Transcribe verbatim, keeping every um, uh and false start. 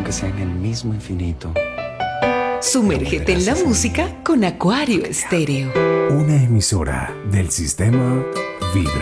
aunque sea en el mismo infinito. Sumérgete en la música con Acuario Estéreo. Una emisora del sistema Vibra.